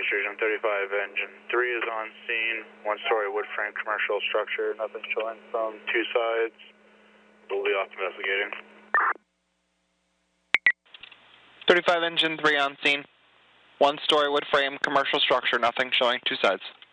Region 35, engine 3 is on scene, one-story wood frame commercial structure, nothing showing from two sides. We'll be off investigating. 35, engine 3 on scene, one-story wood frame commercial structure, nothing showing two sides.